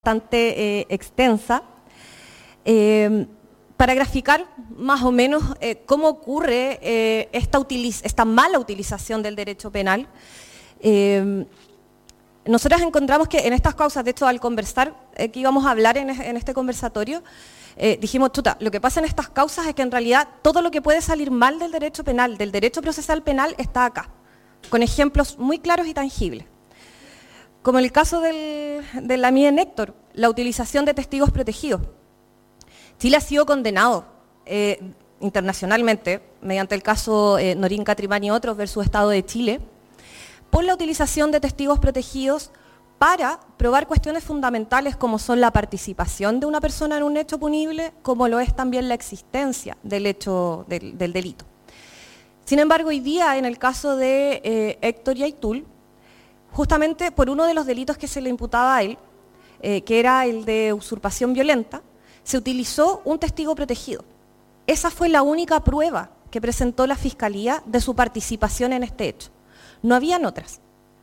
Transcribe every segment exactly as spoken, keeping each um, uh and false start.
bastante eh, extensa, eh, para graficar más o menos eh, cómo ocurre eh, esta, utiliz esta mala utilización del derecho penal. Eh, nosotros encontramos que en estas causas, de hecho al conversar, eh, que íbamos a hablar en, en este conversatorio, eh, dijimos, chuta, lo que pasa en estas causas es que en realidad todo lo que puede salir mal del derecho penal, del derecho procesal penal, está acá, con ejemplos muy claros y tangibles. Como el caso del, de la mía en Héctor, la utilización de testigos protegidos. Chile ha sido condenado eh, internacionalmente, mediante el caso eh, Norín Catrimán y otros versus Estado de Chile, por la utilización de testigos protegidos para probar cuestiones fundamentales como son la participación de una persona en un hecho punible, como lo es también la existencia del hecho del, del delito. Sin embargo, hoy día, en el caso de eh, Héctor Yaitul, justamente por uno de los delitos que se le imputaba a él, eh, que era el de usurpación violenta, se utilizó un testigo protegido. Esa fue la única prueba que presentó la Fiscalía de su participación en este hecho. No habían otras.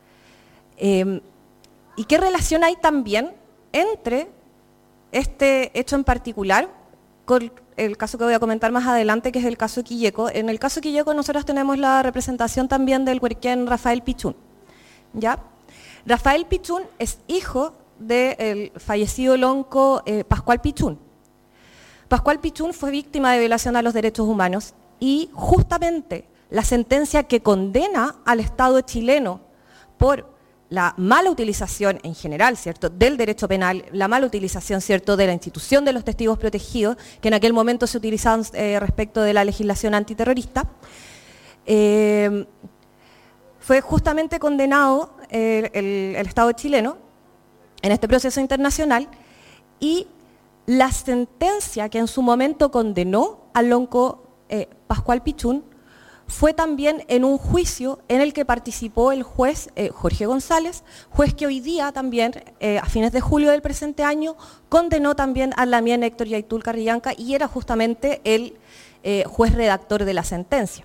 Eh, ¿Y qué relación hay también entre este hecho en particular con el caso que voy a comentar más adelante, que es el caso Quilleco? En el caso Quilleco nosotros tenemos la representación también del huerquén Rafael Pichún. ¿Ya? Rafael Pichún es hijo del fallecido lonco eh, Pascual Pichún. Pascual Pichún fue víctima de violación a los derechos humanos y justamente la sentencia que condena al Estado chileno por la mala utilización en general, ¿cierto?, del derecho penal, la mala utilización, ¿cierto?, de la institución de los testigos protegidos, que en aquel momento se utilizaban eh, respecto de la legislación antiterrorista, eh, fue justamente condenado el, el, el Estado chileno en este proceso internacional, y la sentencia que en su momento condenó al lonco eh, Pascual Pichún fue también en un juicio en el que participó el juez eh, Jorge González, juez que hoy día también, eh, a fines de julio del presente año, condenó también a la mía Héctor Yaitul Carrillanca, y era justamente el eh, juez redactor de la sentencia.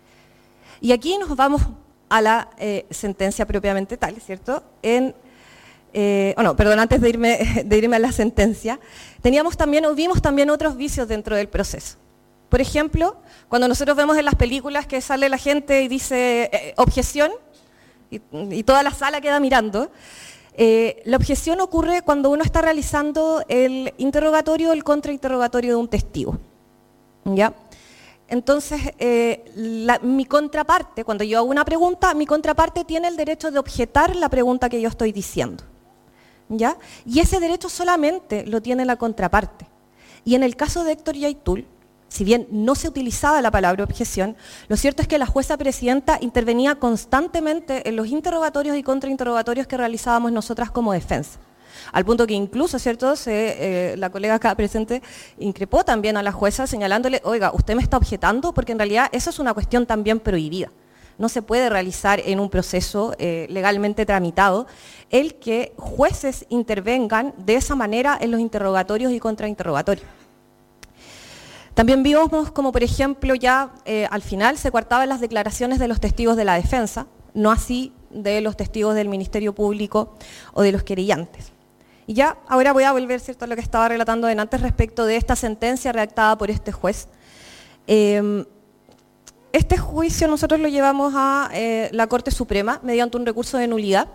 Y aquí nos vamos a la eh, sentencia propiamente tal, ¿cierto? En, eh, oh no, perdón, antes de irme, de irme a la sentencia, teníamos también, o vimos también otros vicios dentro del proceso. Por ejemplo, cuando nosotros vemos en las películas que sale la gente y dice eh, objeción, y, y toda la sala queda mirando, eh, la objeción ocurre cuando uno está realizando el interrogatorio o el contrainterrogatorio de un testigo, ¿ya? Entonces, eh, la, mi contraparte, cuando yo hago una pregunta, mi contraparte tiene el derecho de objetar la pregunta que yo estoy diciendo, ¿ya? Y ese derecho solamente lo tiene la contraparte. Y en el caso de Héctor Yaitul, si bien no se utilizaba la palabra objeción, lo cierto es que la jueza presidenta intervenía constantemente en los interrogatorios y contrainterrogatorios que realizábamos nosotras como defensa. Al punto que incluso, ¿cierto?, se, eh, la colega acá presente increpó también a la jueza señalándole, oiga, usted me está objetando, porque en realidad eso es una cuestión también prohibida. No se puede realizar en un proceso eh, legalmente tramitado el que jueces intervengan de esa manera en los interrogatorios y contrainterrogatorios. También vimos como, por ejemplo, ya eh, al final se coartaban las declaraciones de los testigos de la defensa, no así de los testigos del Ministerio Público o de los querellantes. Y ya ahora voy a volver, ¿cierto?, a lo que estaba relatando antes respecto de esta sentencia redactada por este juez. Eh, este juicio nosotros lo llevamos a eh, la Corte Suprema mediante un recurso de nulidad.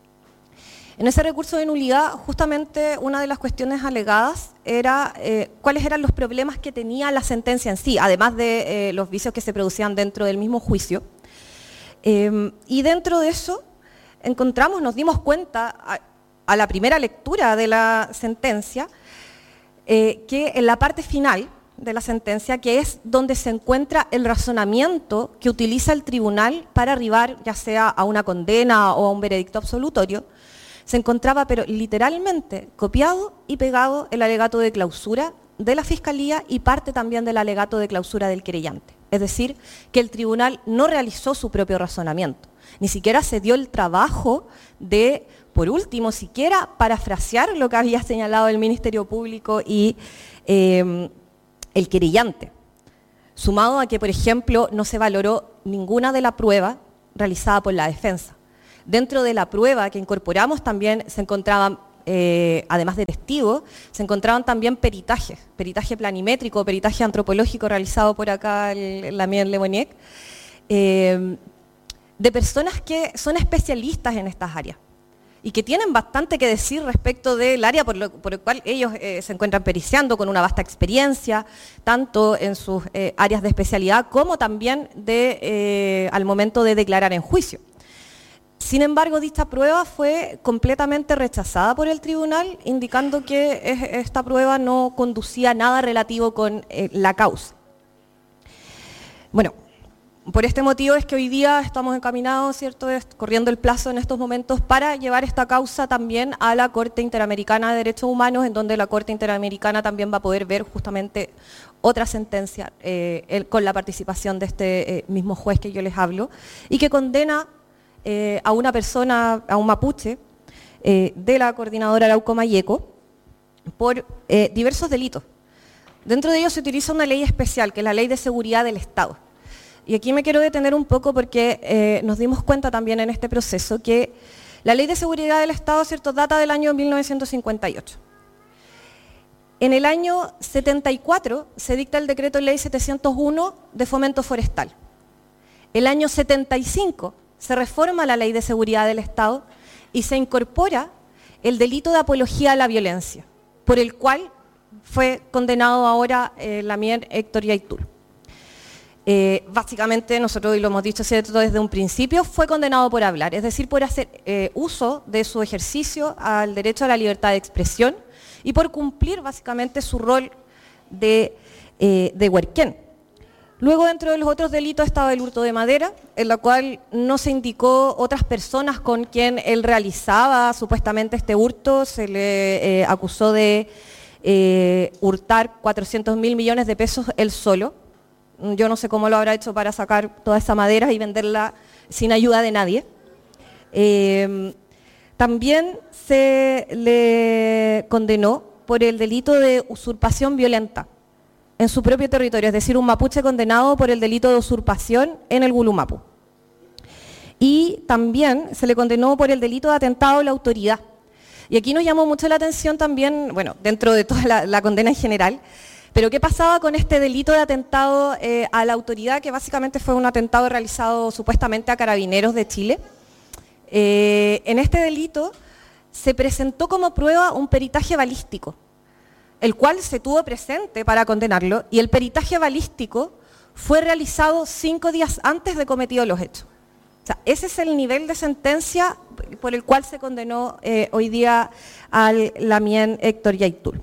En ese recurso de nulidad, justamente una de las cuestiones alegadas era eh, cuáles eran los problemas que tenía la sentencia en sí, además de eh, los vicios que se producían dentro del mismo juicio. Eh, y dentro de eso encontramos, nos dimos cuenta a, a la primera lectura de la sentencia, eh, que en la parte final de la sentencia, que es donde se encuentra el razonamiento que utiliza el tribunal para arribar ya sea a una condena o a un veredicto absolutorio, se encontraba, pero literalmente, copiado y pegado el alegato de clausura de la Fiscalía y parte también del alegato de clausura del querellante. Es decir, que el tribunal no realizó su propio razonamiento, ni siquiera se dio el trabajo de, por último, siquiera parafrasear lo que había señalado el Ministerio Público y eh, el querellante. Sumado a que, por ejemplo, no se valoró ninguna de la prueba realizada por la defensa. Dentro de la prueba que incorporamos también se encontraban eh, además de testigos, se encontraban también peritajes, peritaje planimétrico, peritaje antropológico realizado por acá el Lamien Le Bonnec, eh, de personas que son especialistas en estas áreas y que tienen bastante que decir respecto del área por, lo, por el cual ellos eh, se encuentran periciando, con una vasta experiencia, tanto en sus eh, áreas de especialidad como también de, eh, al momento de declarar en juicio. Sin embargo, dicha prueba fue completamente rechazada por el tribunal, indicando que es, esta prueba no conducía a nada relativo con eh, la causa. Bueno, por este motivo es que hoy día estamos encaminados, ¿cierto?, corriendo el plazo en estos momentos para llevar esta causa también a la Corte Interamericana de Derechos Humanos, en donde la Corte Interamericana también va a poder ver justamente otra sentencia eh, el, con la participación de este eh, mismo juez que yo les hablo, y que condena eh, a una persona, a un mapuche, eh, de la coordinadora Arauco Mayeco, por eh, diversos delitos. Dentro de ellos se utiliza una ley especial, que es la Ley de Seguridad del Estado. Y aquí me quiero detener un poco porque eh, nos dimos cuenta también en este proceso que la Ley de Seguridad del Estado, ¿cierto?, data del año mil novecientos cincuenta y ocho. En el año setenta y cuatro se dicta el decreto ley setecientos uno de fomento forestal. El año setenta y cinco se reforma la Ley de Seguridad del Estado y se incorpora el delito de apología a la violencia, por el cual fue condenado ahora eh, Lamien Héctor Yaitul. Eh, básicamente, nosotros, y lo hemos dicho ¿cierto?, desde un principio, fue condenado por hablar, es decir, por hacer eh, uso de su ejercicio al derecho a la libertad de expresión y por cumplir básicamente su rol de, eh, de huerquén. Luego, dentro de los otros delitos estaba el hurto de madera, en la cual no se indicó otras personas con quien él realizaba supuestamente este hurto, se le eh, acusó de eh, hurtar cuatrocientos mil millones de pesos él solo. Yo no sé cómo lo habrá hecho para sacar toda esa madera y venderla sin ayuda de nadie. Eh, también se le condenó por el delito de usurpación violenta en su propio territorio, es decir, un mapuche condenado por el delito de usurpación en el Gulumapu. Y también se le condenó por el delito de atentado a la autoridad. Y aquí nos llamó mucho la atención también, bueno, dentro de toda la, la condena en general, pero ¿qué pasaba con este delito de atentado eh, a la autoridad, que básicamente fue un atentado realizado supuestamente a carabineros de Chile? Eh, en este delito se presentó como prueba un peritaje balístico, el cual se tuvo presente para condenarlo, y el peritaje balístico fue realizado cinco días antes de cometidos los hechos. O sea, ese es el nivel de sentencia por el cual se condenó eh, hoy día al Lamien Héctor Yaitul.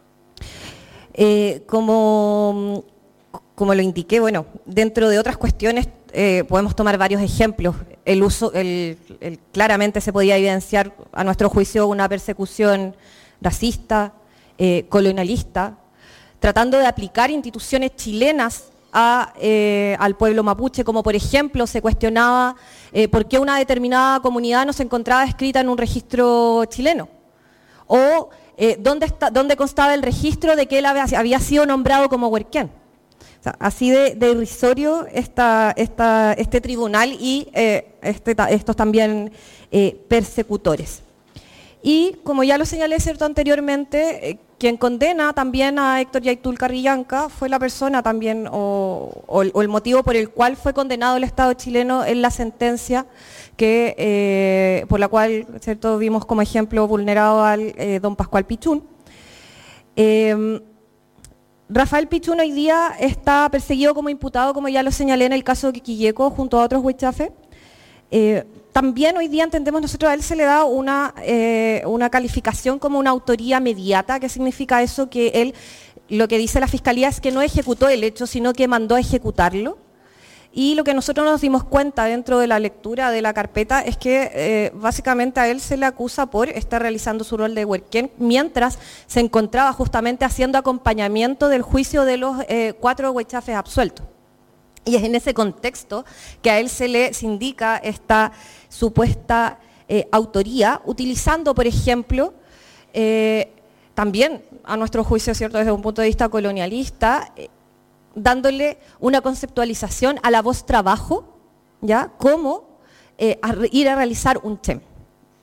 Eh, como, como lo indiqué, bueno, dentro de otras cuestiones eh, podemos tomar varios ejemplos. El uso, el, el, claramente se podía evidenciar, a nuestro juicio, una persecución racista, eh, colonialista, tratando de aplicar instituciones chilenas a, eh, al pueblo mapuche, como por ejemplo se cuestionaba eh, por qué una determinada comunidad no se encontraba escrita en un registro chileno, o Eh, ¿dónde, está, ¿Dónde constaba el registro de que él había, había sido nombrado como huerquén? O sea, así de, de irrisorio esta, esta, este tribunal y eh, este, estos también eh, persecutores. Y como ya lo señalé cierto anteriormente, eh, quien condena también a Héctor Yaitul Carrillanca fue la persona también, o, o, o el motivo por el cual fue condenado el Estado chileno en la sentencia que, eh, por la cual, ¿cierto?, vimos como ejemplo vulnerado al eh, don Pascual Pichún. Eh, Rafael Pichún hoy día está perseguido como imputado, como ya lo señalé en el caso de Quiquilleco, junto a otros huichafes. Eh, también hoy día entendemos nosotros, a él se le da una, eh, una calificación como una autoría mediata. ¿Qué significa eso? Que él, lo que dice la Fiscalía es que no ejecutó el hecho, sino que mandó a ejecutarlo. Y lo que nosotros nos dimos cuenta dentro de la lectura de la carpeta es que eh, básicamente a él se le acusa por estar realizando su rol de huerquén mientras se encontraba justamente haciendo acompañamiento del juicio de los eh, cuatro huichafes absueltos. Y es en ese contexto que a él se le indica esta supuesta eh, autoría, utilizando, por ejemplo, eh, también a nuestro juicio, ¿cierto?, desde un punto de vista colonialista, eh, dándole una conceptualización a la voz trabajo, ¿ya?, como eh, a ir a realizar un chem.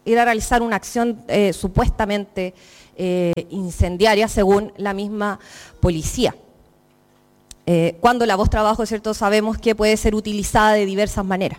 ir a realizar una acción eh, supuestamente eh, incendiaria, según la misma policía. Eh, cuando la voz trabajo, ¿cierto?, sabemos que puede ser utilizada de diversas maneras.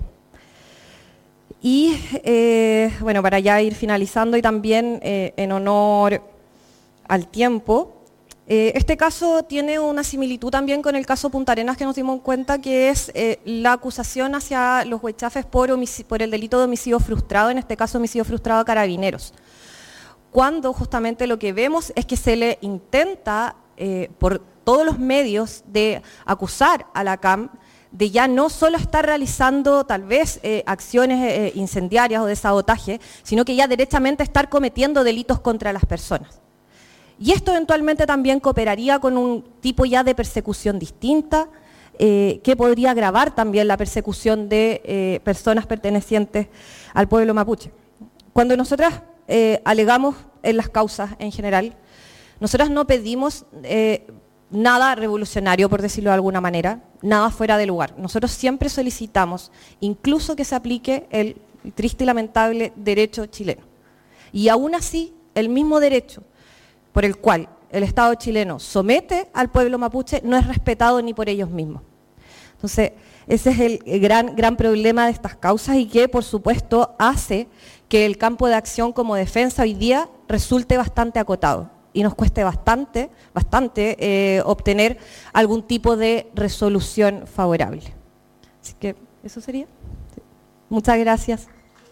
Y eh, bueno, para ya ir finalizando y también eh, en honor al tiempo, eh, este caso tiene una similitud también con el caso Punta Arenas, que nos dimos cuenta que es eh, la acusación hacia los huechafes por, por el delito de homicidio frustrado, en este caso homicidio frustrado a carabineros, cuando justamente lo que vemos es que se le intenta eh, por todos los medios de acusar a la C A M de ya no solo estar realizando tal vez eh, acciones eh, incendiarias o de sabotaje, sino que ya derechamente estar cometiendo delitos contra las personas. Y esto eventualmente también cooperaría con un tipo ya de persecución distinta, eh, que podría agravar también la persecución de eh, personas pertenecientes al pueblo mapuche. Cuando nosotras eh, alegamos en las causas en general, nosotras no pedimos eh, nada revolucionario, por decirlo de alguna manera, nada fuera de lugar. Nosotros siempre solicitamos incluso que se aplique el triste y lamentable derecho chileno. Y aún así, el mismo derecho por el cual el Estado chileno somete al pueblo mapuche no es respetado ni por ellos mismos. Entonces, ese es el gran, gran problema de estas causas y que, por supuesto, hace que el campo de acción como defensa hoy día resulte bastante acotado y nos cueste bastante, bastante eh, obtener algún tipo de resolución favorable. Así que eso sería. Sí. Muchas gracias.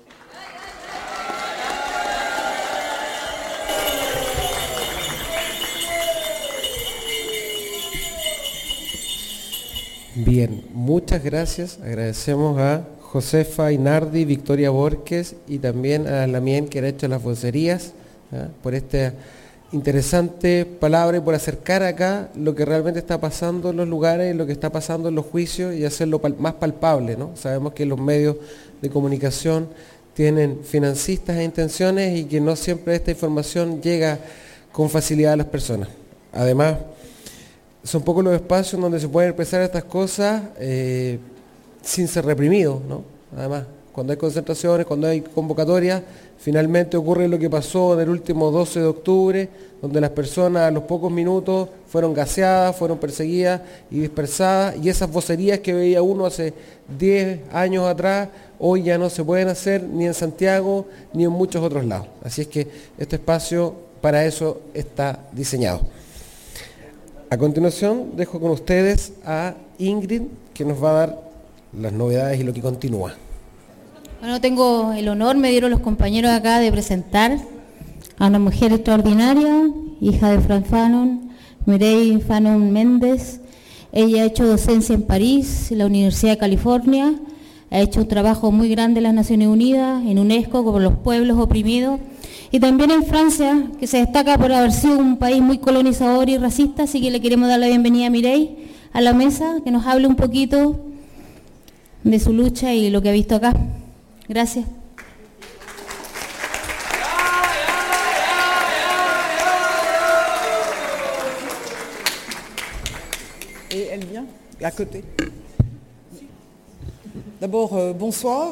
Bien, muchas gracias. Agradecemos a Josefa Inardi, Victoria Borges y también a Lamien, que ha hecho las vocerías, ¿eh? por esta interesante palabra y por acercar acá lo que realmente está pasando en los lugares, lo que está pasando en los juicios y hacerlo pal- más palpable, ¿no? Sabemos que los medios de comunicación tienen financistas e intenciones y que no siempre esta información llega con facilidad a las personas. Además, son pocos los espacios donde se pueden expresar estas cosas eh, sin ser reprimidos, ¿no? Además, cuando hay concentraciones, cuando hay convocatorias, finalmente ocurre lo que pasó en el último doce de octubre, donde las personas a los pocos minutos fueron gaseadas, fueron perseguidas y dispersadas, y esas vocerías que veía uno hace diez años atrás, hoy ya no se pueden hacer ni en Santiago ni en muchos otros lados. Así es que este espacio para eso está diseñado. A continuación, dejo con ustedes a Ingrid, que nos va a dar las novedades y lo que continúa. Bueno, tengo el honor, me dieron los compañeros acá, de presentar a una mujer extraordinaria, hija de Frank Fanon, Mireille Fanon Méndez. Ella ha hecho docencia en París, en la Universidad de California, ha hecho un trabajo muy grande en las Naciones Unidas, en UNESCO, con los pueblos oprimidos, y también en Francia, que se destaca por haber sido un país muy colonizador y racista, así que le queremos dar la bienvenida a Mireille a la mesa, que nos hable un poquito de su lucha y lo que ha visto acá. Gracias. Et elle vient à côté. D'abord, euh, bonsoir.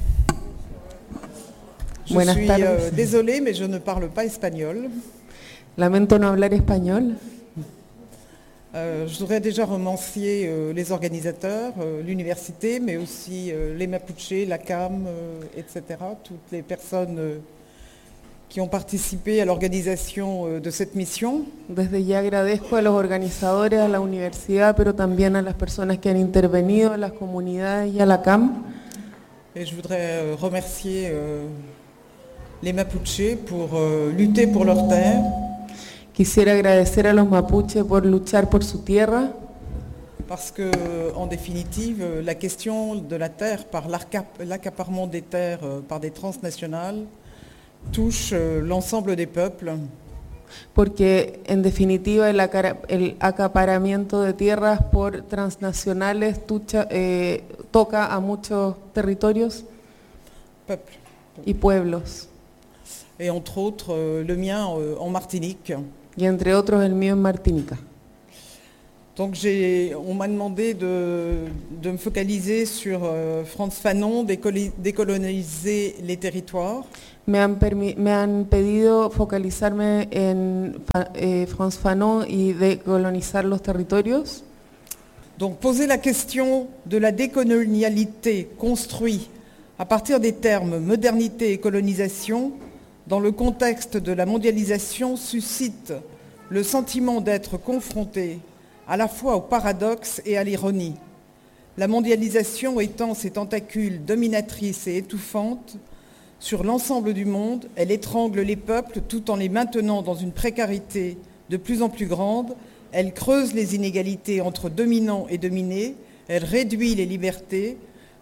Je Buenas suis tardes. euh, désolée, mais je ne parle pas espagnol. Lamento no hablar español. Euh, je voudrais déjà remercier euh, les organisateurs, euh, l'université, mais aussi euh, les Mapuche, la C A M, euh, et cetera, toutes les personnes euh, qui ont participé à l'organisation euh, de cette mission. Desde ya agradezco a los organizadores, a la universidad, pero también a las personas que han intervenido, a las comunidades y a la C A M. Et je voudrais euh, remercier euh, les Mapuche pour euh, lutter pour leur terre. Quisiera agradecer a los mapuches por luchar por su tierra, Parce que, en définitive, la question de la terre par l'accaparement des terres par des transnationales touche l'ensemble des peuples. porque en definitiva el, acara- el acaparamiento de tierras por transnacionales tucha- eh, toca a muchos territorios Peuples. y pueblos, Et entre autres, le mien en Martinique. y entre otros el mío en Martinica. Donc j'ai, on m'a demandé de, de me focaliser sur euh, Frantz Fanon, décoli- décoloniser les territoires. Me han, permi- me han pedido focalizarme en Fa- eh, Frantz Fanon y decolonizar los territorios. Donc poser la question de la décolonialité construite à partir des termes modernité et colonisation dans le contexte de la mondialisation suscite le sentiment d'être confronté à la fois au paradoxe et à l'ironie. La mondialisation étend ses tentacules dominatrices et étouffantes sur l'ensemble du monde, elle étrangle les peuples tout en les maintenant dans une précarité de plus en plus grande, elle creuse les inégalités entre dominants et dominés, elle réduit les libertés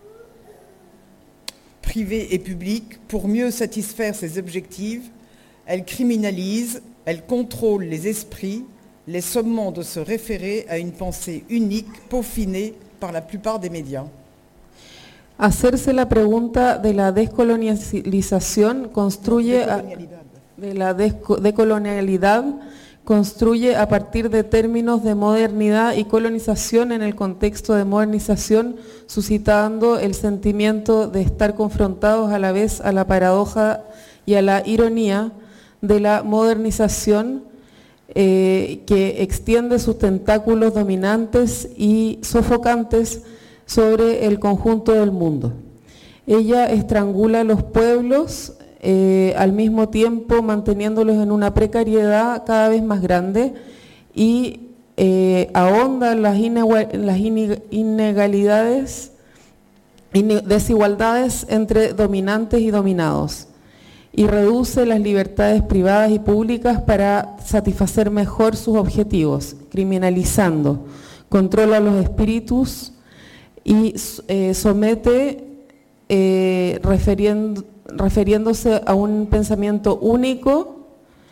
privées et publiques pour mieux satisfaire ses objectifs, elle criminalise, elle contrôle les esprits, les sommant de se référer à une pensée unique, peaufinée par la plupart des médias. Hacerse la pregunta de la descolonialización construye a, de la desco- decolonialidad construye a partir de términos de modernidad y colonización en el contexto de modernización, suscitando el sentimiento de estar confrontados a la vez a la paradoja y a la ironía de la modernización eh, que extiende sus tentáculos dominantes y sofocantes sobre el conjunto del mundo. Ella estrangula a los pueblos eh, al mismo tiempo manteniéndolos en una precariedad cada vez más grande y eh, ahonda en las, inegua- en las ine- inegalidades, ine- desigualdades entre dominantes y dominados y reduce las libertades privadas y públicas para satisfacer mejor sus objetivos, criminalizando, controla los espíritus y eh, somete eh, referiendo, refiriéndose a un pensamiento único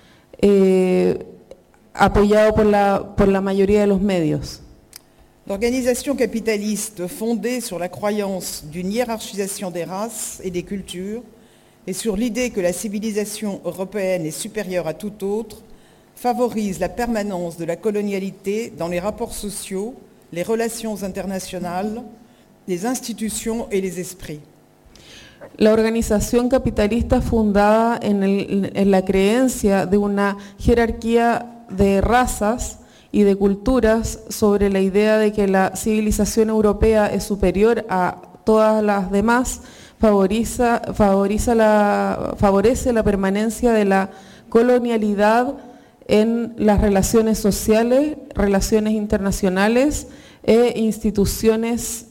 eh, apoyado por la, por la mayoría de los medios. L'organisation capitaliste fondée sur la croyance d'une hiérarchisation des races et des cultures et sur l'idée que la civilisation européenne est supérieure à toute autre favorise la permanence de la colonialité dans les rapports sociaux, les relations internationales, les institutions et les esprits. La organización capitalista fundada en, el, en la creencia de una jerarquía de razas y de culturas sobre la idea de que la civilización europea es superior a todas las demás, favoriza, favoriza la, favorece la permanencia de la colonialidad en las relaciones sociales, relaciones internacionales e instituciones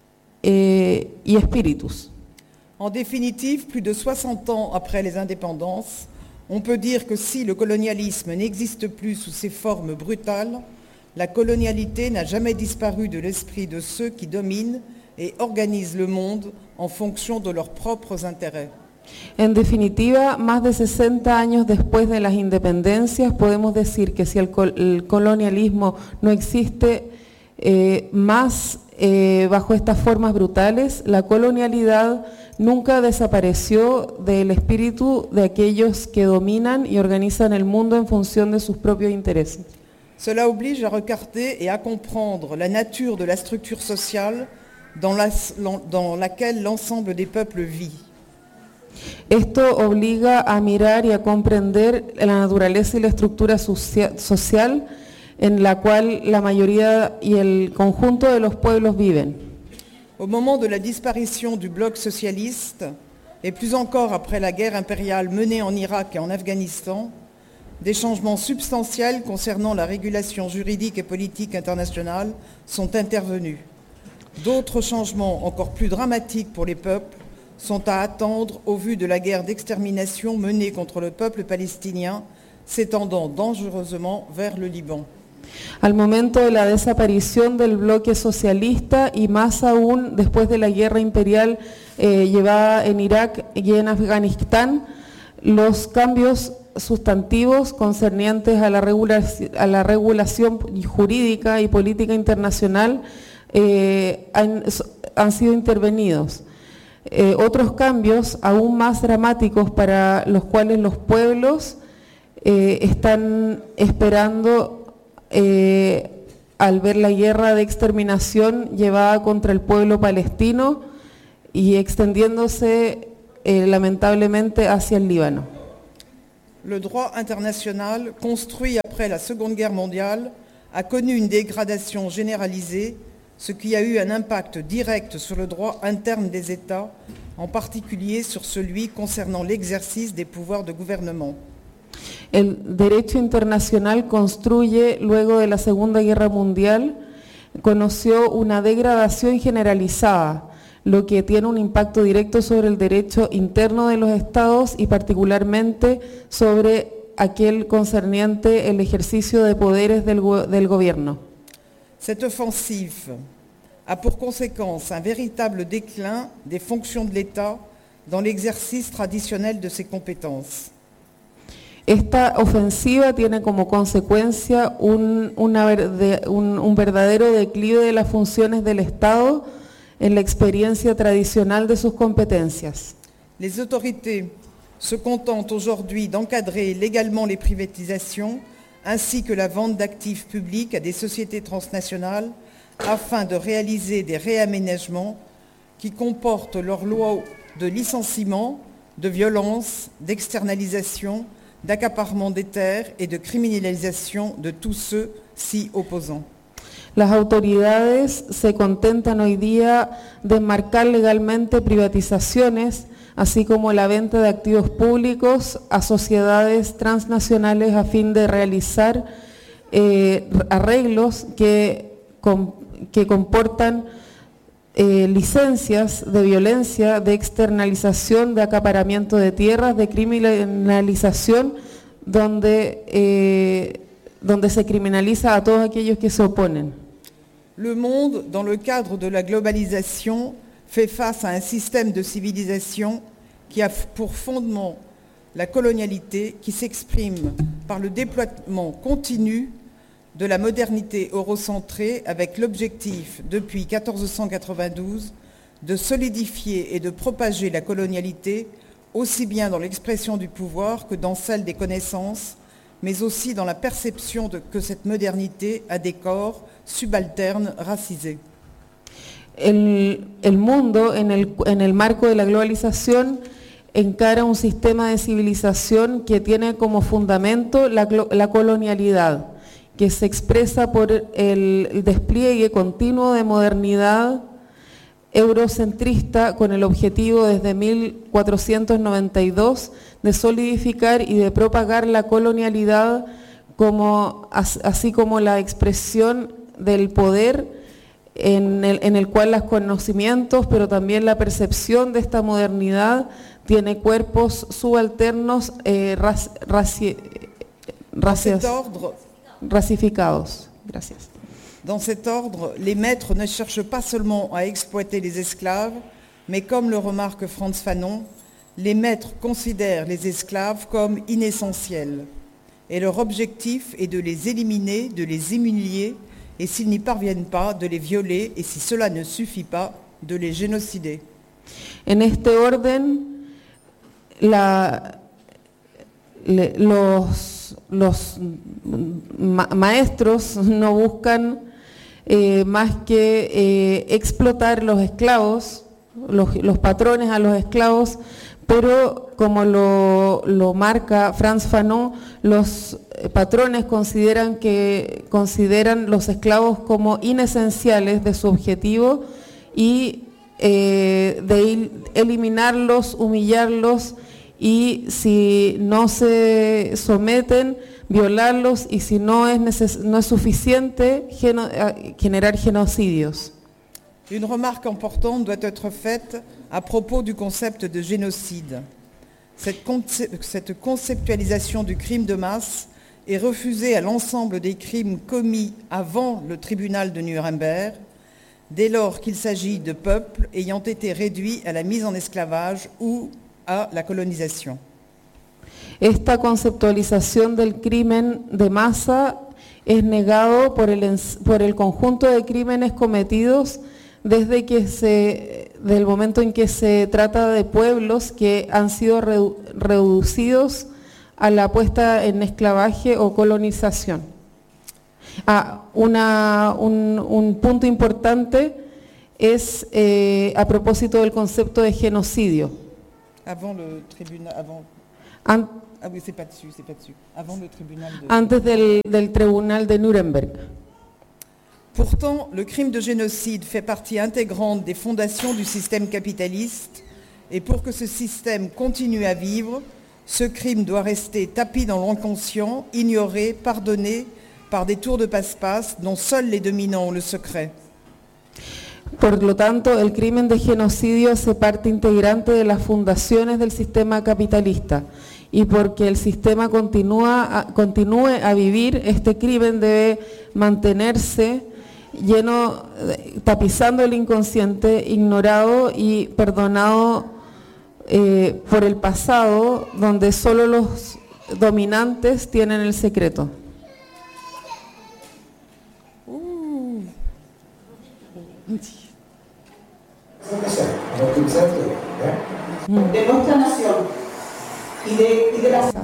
eh, y espíritus. En définitive, plus de soixante ans après les indépendances, on peut dire que si le colonialisme n'existe plus sous ses formes brutales, la colonialité n'a jamais disparu de l'esprit de ceux qui dominent et organisent le monde en fonction de leurs propres intérêts. En definitiva, más de sesenta años después de las independencias, podemos decir que si el, col el colonialismo no existe eh, más eh, bajo estas formas brutales, la colonialidad nunca desapareció del espíritu de aquellos que dominan y organizan el mundo en función de sus propios intereses. Cela oblige à regarder et à comprendre la nature de la structure sociale dans, la, dans laquelle l'ensemble des peuples vit. Esto obliga a mirar y a comprender la naturaleza y la estructura social en la cual la mayoría y el conjunto de los pueblos viven. Au moment de la disparition du bloc socialiste, et plus encore après la guerre impériale menée en Irak et en Afghanistan, des changements substantiels concernant la régulation juridique et politique internationale sont intervenus. D'autres changements encore plus dramatiques pour les peuples sont à attendre au vu de la guerre d'extermination menée contre le peuple palestinien, s'étendant dangereusement vers le Liban. Al momento de la desaparición del bloque socialista y más aún después de la guerra imperial eh, llevada en Irak y en Afganistán, los cambios sustantivos concernientes a la, regulación, a la regulación jurídica y política internacional eh, han, han sido intervenidos. Eh, otros cambios aún más dramáticos para los cuales los pueblos eh, están esperando eh, al ver la guerra de exterminación llevada contra el pueblo palestino y extendiéndose eh, lamentablemente hacia el Líbano. Le droit international, construit après la Seconde Guerre mondiale, a connu une dégradation généralisée, ce qui a eu un impact direct sur le droit interne des États, en particulier sur celui concernant l'exercice des pouvoirs de gouvernement. El derecho internacional construye, luego de la Segunda Guerra Mundial, conoció una degradación generalizada, lo que tiene un impacto directo sobre el derecho interno de los estados y particularmente sobre aquel concerniente el ejercicio de poderes del, go- del gobierno. Cette offensive a pour conséquence un véritable déclin des fonctions de l'État dans l'exercice traditionnel de ses compétences. Esta ofensiva tiene como consecuencia un, una verde- un, un verdadero declive de las funciones del Estado en la experiencia tradicional de sus competencias. Les autorités se contentent aujourd'hui d'encadrer légalement les privatisations ainsi que la vente d'actifs publics à des sociétés transnationales afin de réaliser des réaménagements qui comportent leur lot de licenciements, de violence, d'externalisation, d'accaparement des terres et de criminalisation de tous ceux s'y opposant. Las autoridades se contentan hoy día de enmarcar legalmente privatizaciones, así como la venta de activos públicos a sociedades transnacionales a fin de realizar eh, arreglos que, com, que comportan eh, licencias de violencia, de externalización, de acaparamiento de tierras, de criminalización, donde, eh, donde se criminaliza a todos aquellos que se oponen. Le monde, dans le cadre de la globalisation, fait face à un système de civilisation qui a pour fondement la colonialité, qui s'exprime par le déploiement continu de la modernité eurocentrée avec l'objectif, depuis mille quatre cent quatre-vingt-douze, de solidifier et de propager la colonialité, aussi bien dans l'expression du pouvoir que dans celle des connaissances, mais aussi dans la perception de, que cette modernité a des corps subalternes racisés. El, el mundo, en el, en el marco de la globalización, encara un sistema de civilización que tiene como fundamento la, la colonialidad, que se expresa por el, el despliegue continuo de modernidad eurocentrista con el objetivo desde mil cuatrocientos noventa y dos de solidificar y de propagar la colonialidad como, así como la expresión del poder en el, en el cual los conocimientos, pero también la percepción de esta modernidad tiene cuerpos subalternos eh, raci, raci, racias, racificados. Gracias. Dans cet ordre, les maîtres ne cherchent pas seulement à exploiter les esclaves, mais comme le remarque Frantz Fanon, les maîtres considèrent les esclaves comme inessentiels. Et leur objectif est de les éliminer, de les humilier, et s'ils n'y parviennent pas, de les violer, et si cela ne suffit pas, de les génocider. En este orden, la, le, los, los ma maestros no buscan eh, más que eh, explotar los esclavos, los, los patrones a los esclavos, pero como lo, lo marca Frantz Fanon, los patrones consideran, que, consideran los esclavos como inesenciales de su objetivo y eh, de eliminarlos, humillarlos y si no se someten, violarlos y si no es, neces no es suficiente, geno generar genocidios. Une remarque importante doit être faite à propos du concept de génocide. Cette, concep cette conceptualisation du crime de masse est refusée à l'ensemble des crimes commis avant le tribunal de Nuremberg, dès lors qu'il s'agit de peuples ayant été réduits à la mise en esclavage ou a la colonización. Esta conceptualización del crimen de masa es negado por el, por el conjunto de crímenes cometidos desde que se, del momento en que se trata de pueblos que han sido redu, reducidos a la puesta en esclavaje o colonización. Ah, una, un, un punto importante es eh, a propósito del concepto de genocidio. Avant le tribunal, avant, An- ah oui, c'est pas dessus, c'est pas dessus. Avant le tribunal de... antes del, del tribunal de Nuremberg. Pourtant, le crime de génocide fait partie intégrante des fondations du système capitaliste et pour que ce système continue à vivre, ce crime doit rester tapi dans l'inconscient, ignoré, pardonné par des tours de passe-passe dont seuls les dominants ont le secret. Por lo tanto, el crimen de genocidio hace parte integrante de las fundaciones del sistema capitalista y porque el sistema continúa a, continúe a vivir, este crimen debe mantenerse lleno, tapizando el inconsciente, ignorado y perdonado eh, por el pasado, donde solo los dominantes tienen el secreto. De nuestra nación y de, y de la...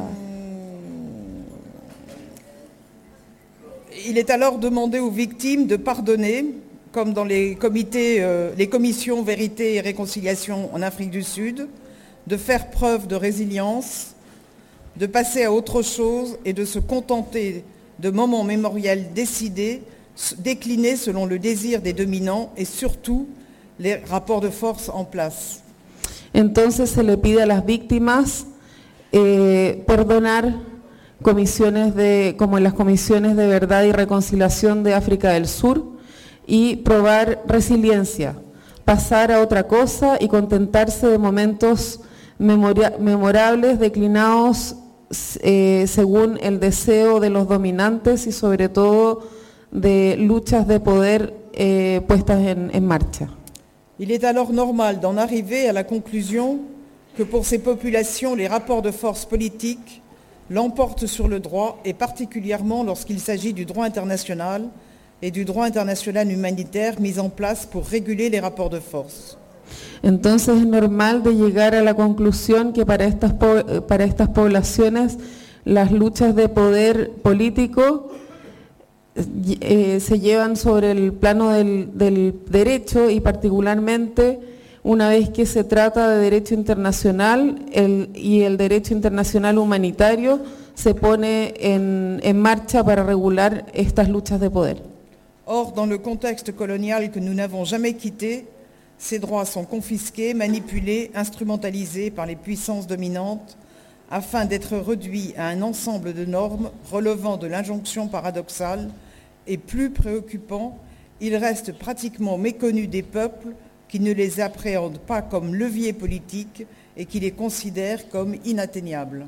Il est alors demandé aux victimes de pardonner, comme dans les comités, euh, les commissions Vérité et Réconciliation en Afrique du Sud, de faire preuve de résilience, de passer à autre chose et de se contenter de moments mémoriels décidés, déclinés selon le désir des dominants et surtout les rapports de force en place. Entonces se le pide a las víctimas eh, perdonar comisiones de, como en las comisiones de verdad y reconciliación de África del Sur y probar resiliencia, pasar a otra cosa y contentarse de momentos memoria, memorables declinados eh, según el deseo de los dominantes y sobre todo de luchas de poder eh, puestas en, en marcha. Il est alors normal d'en arriver à la conclusion que pour ces populations, les rapports de force politique l'emportent sur le droit, et particulièrement lorsqu'il s'agit du droit international et du droit international humanitaire mis en place pour réguler les rapports de force. Entonces es normal de llegar a la conclusión que para estas, para estas poblaciones las luchas de poder político Eh, se llevan sobre el plano del, del derecho y particularmente una vez que se trata de derecho internacional el, y el derecho internacional humanitario se pone en, en marcha para regular estas luchas de poder. Or, dans le contexte colonial que nous n'avons jamais quitté, ces droits sont confisqués, manipulés, instrumentalisés par les puissances dominantes afin d'être réduits à un ensemble de normes relevant de l'injonction paradoxale et plus préoccupant, ils restent pratiquement méconnus des peuples qui ne les appréhendent pas comme leviers politiques et qui les considèrent comme inatteignables.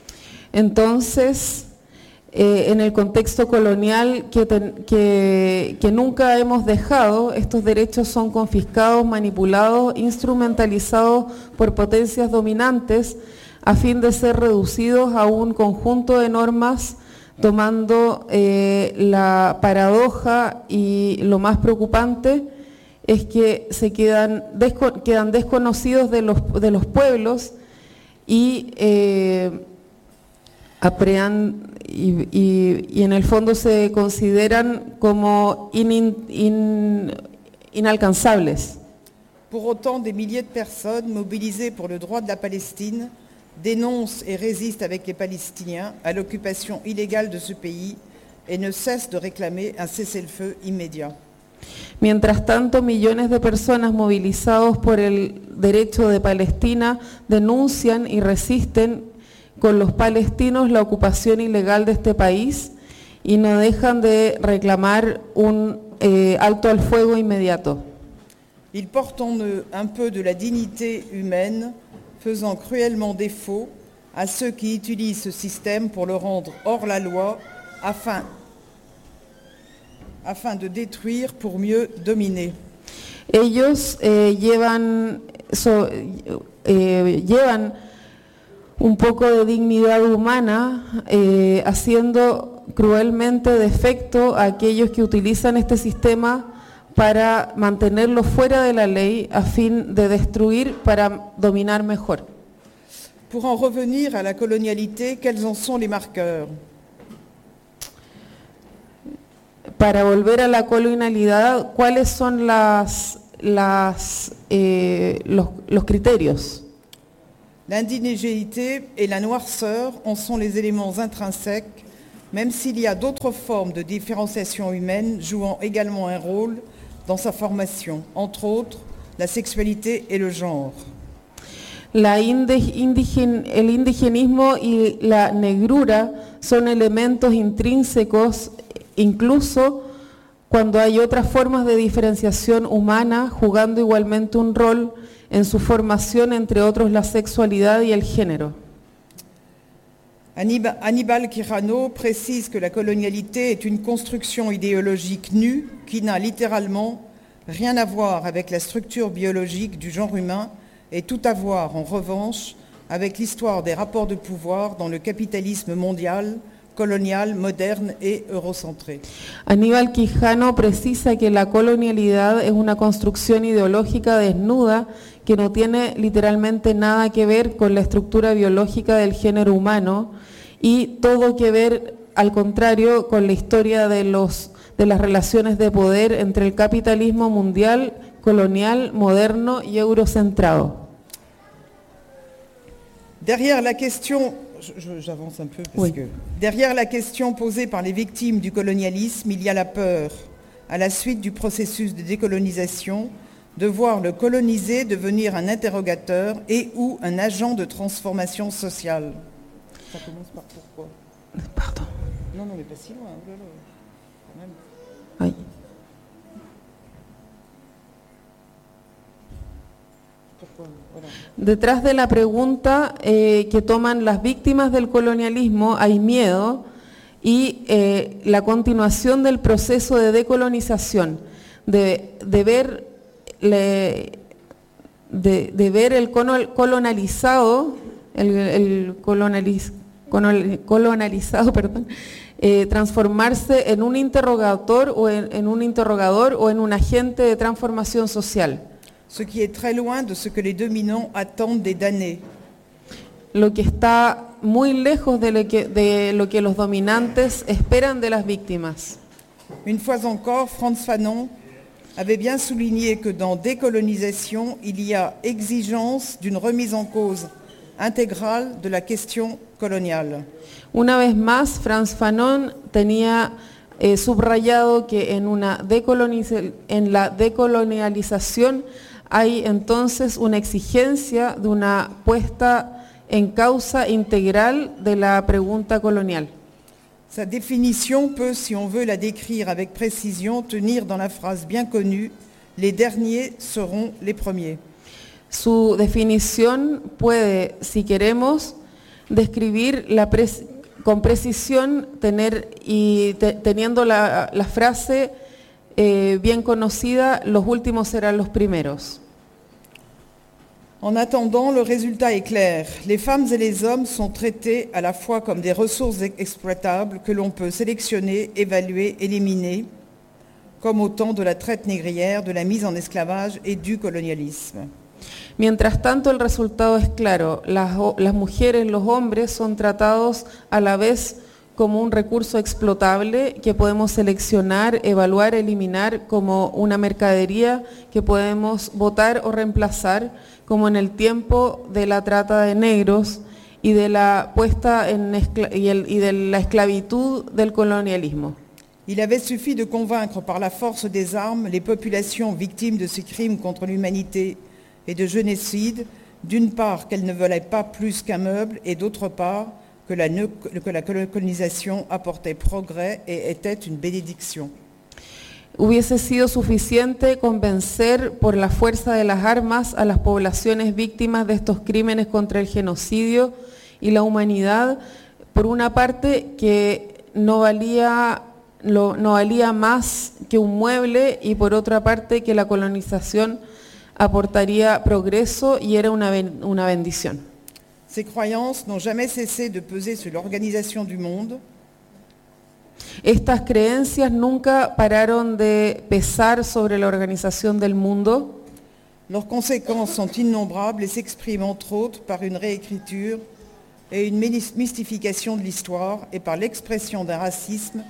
Entonces, eh, en el contexto colonial que, ten, que, que nunca hemos dejado, estos derechos son confiscados, manipulados, instrumentalizados por potencias dominantes a fin de ser reducidos a un conjunto de normas tomando eh, la paradoja y lo más preocupante es que se quedan, desco quedan desconocidos de los, de los pueblos y, eh, aprean, y, y, y en el fondo se consideran como in, in, inalcanzables. Pour autant, des milliers de personnes mobilisées pour le droit de la Palestine dénoncent et résistent avec les Palestiniens à l'occupation illégale de ce pays et ne cessent de réclamer un cessez-le-feu immédiat. Mientras tanto, millones de personas movilizados por el derecho de Palestina denuncian y resisten con los palestinos la ocupación ilegal de este país y no dejan de reclamar un eh, alto al fuego inmediato. Ils portent en eux un peu de la dignité humaine, faisant cruellement défaut à ceux qui utilisent ce système pour le rendre hors la loi afin, afin de détruire pour mieux dominer. Ellos eh, llevan, so, eh, llevan un poco de dignidad humana eh, haciendo cruelmente defecto a aquellos que utilizan este sistema para mantenerlo fuera de la ley a fin de destruir para dominar mejor. Pour en revenir à la colonialité, quels en sont les marqueurs? para volver a la colonialidad, ¿cuáles son las, las, eh, los, los criterios? L'indigénité et la noirceur en sont les éléments intrinsèques, même s'il y a d'autres formes de différenciation humaine jouant également un rôle dans sa formation, entre autres la sexualité et le genre. La indigen, el indigenismo y la negrura son elementos intrínsecos, incluso cuando hay otras formas de diferenciación humana jugando igualmente un rol en su formación, entre otros la sexualidad y el género. Aníbal Quijano précise que la colonialité est une construction idéologique nue qui n'a littéralement rien à voir avec la structure biologique du genre humain et tout à voir, en revanche, avec l'histoire des rapports de pouvoir dans le capitalisme mondial, colonial, moderne et eurocentré. Aníbal Quijano precisa que la colonialidad es una construcción ideológica desnuda que no tiene literalmente nada que ver con la estructura biológica del género humano y todo que ver, al contrario, con la historia de, los, de las relaciones de poder entre el capitalismo mundial, colonial, moderno y eurocentrado. Derrière la question, j'avance un peu parce oui. que derrière la question posée par les victimes du colonialisme, il y a la peur, à la suite du processus de décolonisation, de voir le colonisé devenir un interrogateur et ou un agent de transformation sociale. Ça commence par pourquoi? Pardon. Non, non, mais pas si loin. Oh là là, quand même. Ay. Pourquoi? Voilà. Detrás de la pregunta eh, que toman las víctimas del colonialismo hay miedo y eh, la continuación del proceso de decolonización, de, de ver Le, de, de ver el colonalizado, el, el colonaliz, colonalizado, perdón, eh, transformarse en un interrogador o en, en un interrogador o en un agente de transformación social. Ce qui est très loin de ce que les dominants attendent des damnés. Lo que está muy lejos de lo que, de lo que los dominantes esperan de las víctimas. Une fois encore, Frantz Fanon avait bien souligné que dans décolonisation, il y a exigence d'une remise en cause intégrale de la question coloniale. Una vez más, Frantz Fanon tenía eh, subrayado que en, una decoloniza- en la decolonialización hay entonces una exigencia de una puesta en causa integral de la pregunta colonial. Sa définition peut, si on veut la décrire avec précision, tenir dans la phrase bien connue « Les derniers seront les premiers ». Su definición puede, si queremos, describir la pres- con precisión tener y te- teniendo la, la frase eh, bien conocida, los últimos serán los primeros. En attendant, le résultat est clair. Les femmes et les hommes sont traités à la fois comme des ressources exploitables que l'on peut sélectionner, évaluer, éliminer, comme au temps de la traite négrière, de la mise en esclavage et du colonialisme. Mientras tanto, el resultado es claro. Las, las mujeres, los hombres son tratados a la vez como un recurso explotable que podemos seleccionar, evaluar, eliminar, como una mercadería que podemos botar o reemplazar, como en el tiempo de la trata de negros y de la puesta en escla- y, el, y de la esclavitud del colonialismo. Il avait suffi de convaincre par la force des armes les populations victimes de ces crimes contre l'humanité et de génocide, d'une part qu'elles ne veulent pas plus qu'un meuble et d'autre part que la, que la colonisation apportait progrès et était une bénédiction. Hubiese sido suficiente convencer por la fuerza de las armas a las poblaciones víctimas de estos crímenes contra el genocidio y la humanidad, por una parte que no valía, lo, no valía más que un mueble y por otra parte que la colonización aportaría progreso y era una, ben, una bendición. Ces croyances n'ont jamais cessé de peser sur l'organisation du monde. Estas creencias nunca pararon de pesar sobre la organización del mundo. Leurs conséquences sont innombrables et s'expriment entre autres par une réécriture et une mystification de l'histoire et par l'expression d'un racisme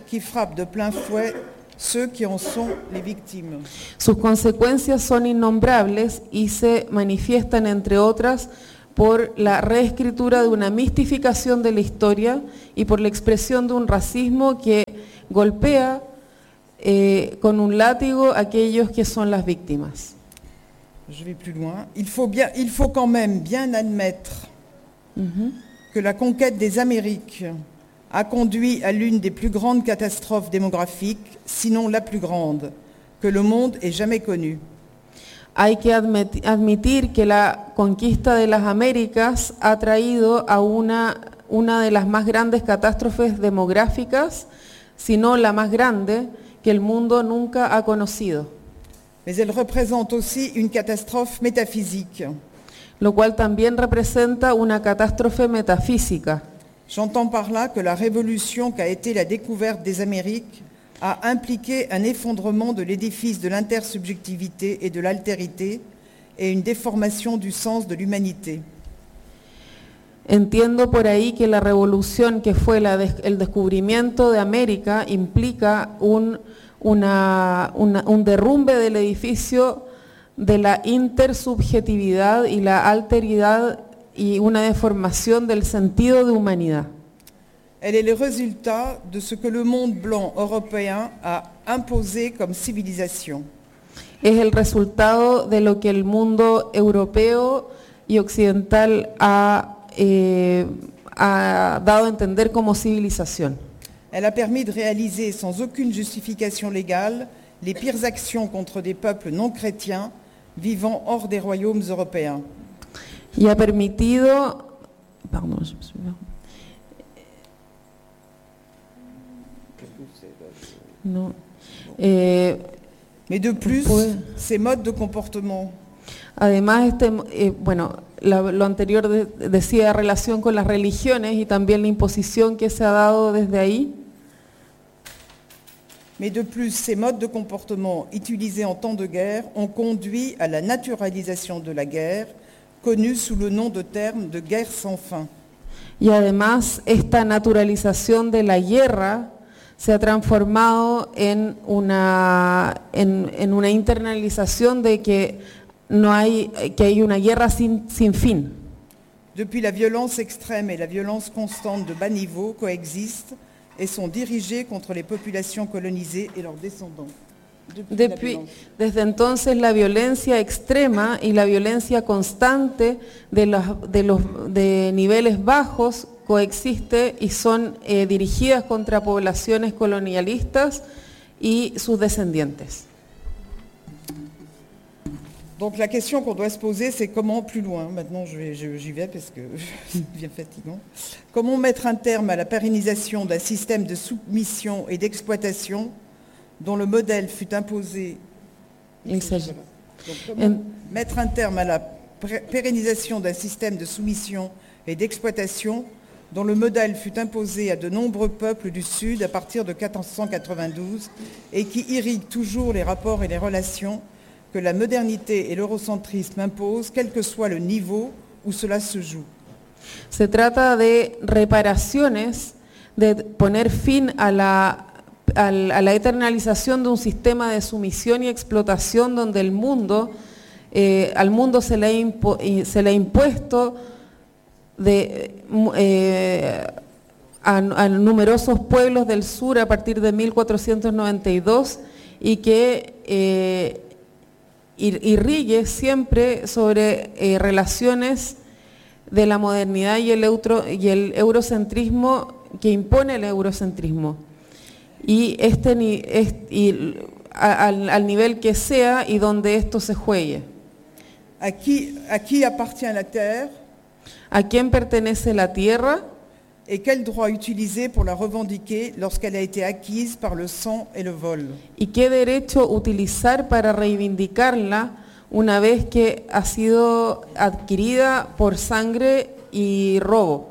qui frappe de plein fouet ceux qui en sont les victimes. Sus consecuencias son innombrables y se manifiestan, entre otras, por la reescritura de una mistificación de la historia y por la expresión de un racismo que golpea eh, con un látigo a aquellos que son las víctimas. Je vais plus loin. Il faut, bien, il faut quand même bien admettre Uh-huh. que la conquête des Amériques a conduit à l'une des plus grandes catastrophes démographiques, sinon la plus grande, que le monde ait jamais connue. Hay que admit- admitir que la conquista de las Américas ha traído a una, una de las más grandes catástrofes demográficas, si no la más grande, que el mundo nunca ha conocido, Mais elle représente aussi une catastrophe métaphysique. lo cual también representa una catástrofe metafísica. J'entends par là que la révolution qu'a été la découverte des Amériques a impliqué un effondrement de l'édifice de l'intersubjectivité et de l'altérité et une déformation du sens de l'humanité. Entiendo por ahí que la revolución que fue la des- el descubrimiento de América implica un, una- una- un derrumbe del edificio de la intersubjetividad y la alteridad y una deformación del sentido de humanidad. Elle est le résultat de ce que le monde blanc européen a imposé comme civilisation. Es el resultado de lo que el mundo europeo y occidental ha, eh, ha dado a entender como civilización. Elle a permis de réaliser sans aucune justification légale les pires actions contre des peuples non chrétiens vivant hors des royaumes européens. Y ha permitido, pardon, je me suis perdu. No. Eh, Mais de plus, Ouais. ces modes de comportement además, este, eh, bueno, la- lo anterior de- decía relación con las religiones y también la imposición que se ha dado desde ahí. Mais de plus, ces modes de comportement utilisés en temps de guerre ont conduit à la naturalisation de la guerre, connue sous le nom de terme de guerre sans fin. Y además, esta naturalización de la guerra se ha transformado en una, en, en una internalización de que no hay, que hay una guerra sin, sin fin. Depuis, la violence extrême et la violence constante de bas niveau coexistent et sont dirigées contre les populations colonisées et leurs descendants. Depuis la Depuis- violence. desde entonces la violencia extrema y la violencia constante de los, de los de niveles bajos coexiste y son eh, dirigidas contra poblaciones colonialistas y sus descendientes. Donc la question qu'on doit se poser, c'est comment plus loin, maintenant je vais- je- j'y vais parce que c'est bien fatigant, comment mettre un terme à la pérennisation d'un système de soumission et d'exploitation dont le modèle fut imposé. Il s'agit- Donc, comment En- mettre un terme à la pré- pérennisation d'un système de soumission et d'exploitation dont le modèle fut imposé à de nombreux peuples du Sud à partir de quatorze cent quatre-vingt-douze et qui irrigue toujours les rapports et les relations que la modernité et l'eurocentrisme imposent, quel que soit le niveau où cela se joue. Se trata de reparaciones, de poner fin a la, al- a la eternalización de un sistema de sumisión y explotación donde el mundo, eh, al mundo se le ha, impo- y se le ha impuesto de, eh, a, a numerosos pueblos del sur a partir de mil cuatrocientos noventa y dos y que eh, ir- irrigue siempre sobre eh, relaciones de la modernidad y el, eutro- y el eurocentrismo que impone el eurocentrismo. Y, este, ni- es- y a- al, al nivel que sea y donde esto se juegue. À qui, à qui appartient la terre ¿A quién pertenece la tierra? et quel droit utiliser pour la revendiquer lorsqu'elle a été acquise par le sang et le vol. ¿Y qué derecho utilizar para reivindicarla una vez que ha sido adquirida por sangre y robo?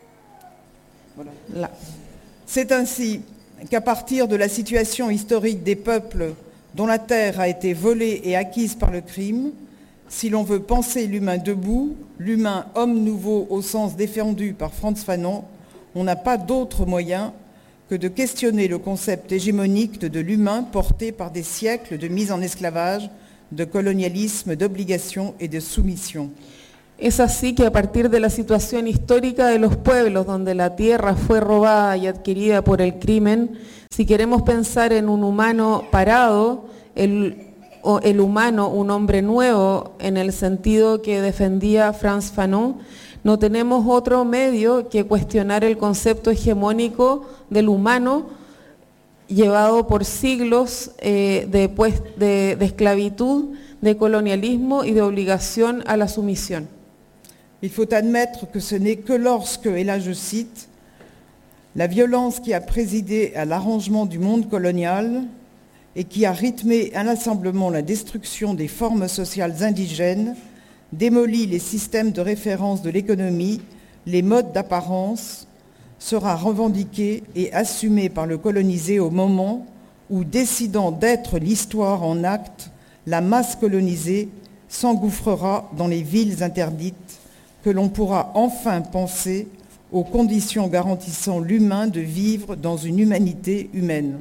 La- C'est ainsi qu'à partir de la situation historique des peuples dont la terre a été volée et acquise par le crime, si l'on veut penser l'humain debout, l'humain homme nouveau au sens défendu par Frantz Fanon, on n'a pas d'autre moyen que de questionner le concept hégémonique de l'humain porté par des siècles de mise en esclavage, de colonialisme, d'obligation et de soumission. Es así que a partir de la situación histórica de los pueblos donde la tierra fue robada y adquirida por el crimen, si queremos pensar en un humano parado, el, o el humano, un hombre nuevo, en el sentido que defendía Frantz Fanon, no tenemos otro medio que cuestionar el concepto hegemónico del humano llevado por siglos eh, de, pues, de, de esclavitud, de colonialismo y de obligación a la sumisión. Il faut admettre que ce n'est que lorsque, et là je cite, la violence qui a présidé à l'arrangement du monde colonial et qui a rythmé inlassablement la destruction des formes sociales indigènes, démolit les systèmes de référence de l'économie, les modes d'apparence, sera revendiquée et assumée par le colonisé au moment où, décidant d'être l'histoire en acte, la masse colonisée s'engouffrera dans les villes interdites, que l'on pourra enfin penser aux conditions garantissant l'humain de vivre dans une humanité humaine.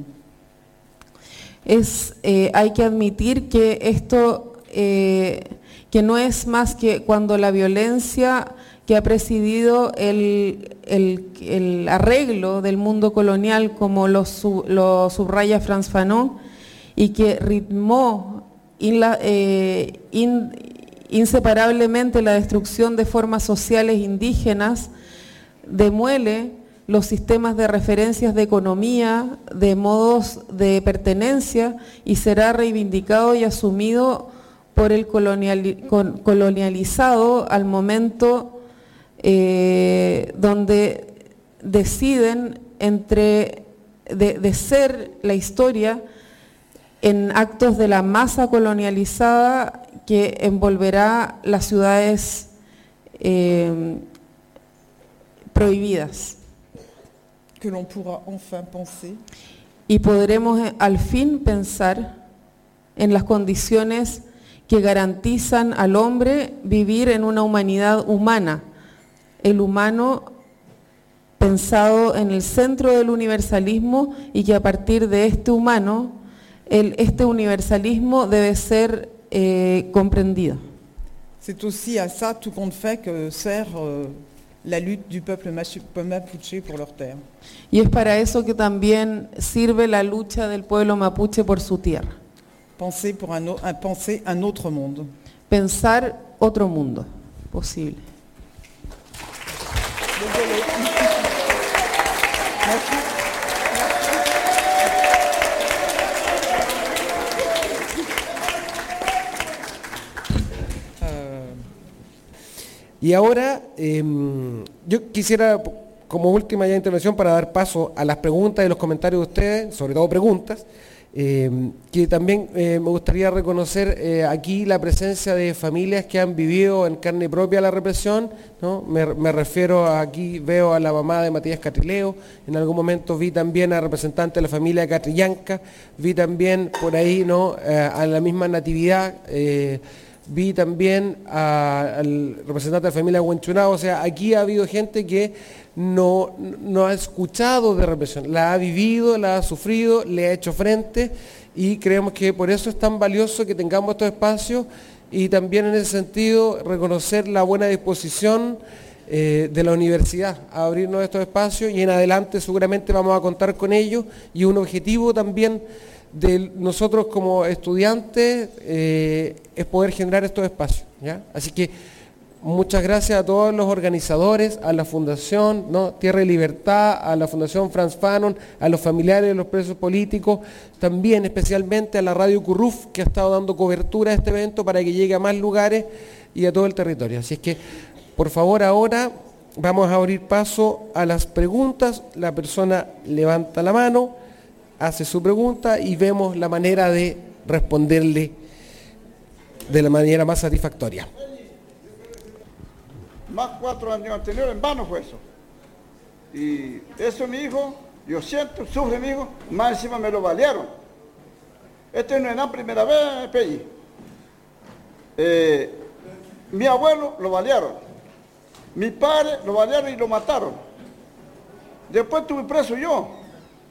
Es, eh, hay que admitir que esto, eh, que no es más que cuando la violencia que ha presidido el, el, el arreglo del mundo colonial, como lo, sub, lo subraya Frantz Fanon, y que ritmó in la, eh, in, inseparablemente la destrucción de formas sociales indígenas, demuele los sistemas de referencias de economía, de modos de pertenencia, y será reivindicado y asumido por el colonial, colonializado al momento eh, donde deciden entre de, de ser la historia en actos de la masa colonializada que envolverá las ciudades eh, prohibidas. Que l'on pourra enfin penser. Y podremos eh, al fin pensar en las condiciones que garantizan al hombre vivir en una humanidad humana, el humano pensado en el centro del universalismo, y que a partir de este humano, el, este universalismo debe ser eh, comprendido. C'est aussi à ça, tout compte fait, que sert euh, la lutte du peuple mapuche pour leur terre. Y es para eso que también sirve la lucha del pueblo mapuche por su tierra. Penser, pour un, un, penser un autre monde. Pensar otro mundo posible. Y ahora eh, yo quisiera, como última ya intervención, para dar paso a las preguntas y los comentarios de ustedes, sobre todo preguntas, eh, que también eh, me gustaría reconocer eh, aquí la presencia de familias que han vivido en carne propia la represión, ¿no? Me, me refiero a, aquí, veo a la mamá de Matías Catrileo, en algún momento vi también a representantes de la familia Catrillanca, vi también por ahí, ¿no? eh, a la misma Natividad, eh, vi también a, al representante de la familia Huenchunao. O sea, aquí ha habido gente que no, no ha escuchado de represión, la ha vivido, la ha sufrido, le ha hecho frente, y creemos que por eso es tan valioso que tengamos estos espacios, y también en ese sentido reconocer la buena disposición eh, de la universidad a abrirnos estos espacios, y en adelante seguramente vamos a contar con ellos, y un objetivo también de nosotros como estudiantes eh, es poder generar estos espacios, ¿ya? Así que muchas gracias a todos los organizadores, a la Fundación, ¿no? Tierra y Libertad, a la Fundación Frantz Fanon, a los familiares de los presos políticos, también especialmente a la Radio Curruf, que ha estado dando cobertura a este evento para que llegue a más lugares y a todo el territorio. Así es que, por favor, ahora vamos a abrir paso a las preguntas. La persona levanta la mano, hace su pregunta y vemos la manera de responderle de la manera más satisfactoria. Más cuatro años anteriores, en vano fue eso. Y eso mi hijo, yo siento, sufre mi hijo, más encima me lo balearon. Este no es la primera vez, P I. Eh, mi abuelo lo balearon, mi padre lo balearon y lo mataron. Después estuve preso yo.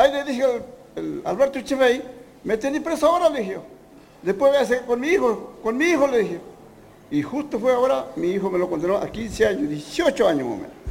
Ahí le dije al el Alberto Echeverri, me tenés preso ahora, le dije. Después voy a hacer con mi hijo, con mi hijo, le dije. Y justo fue ahora, mi hijo me lo condenó a quince años, dieciocho años más o menos.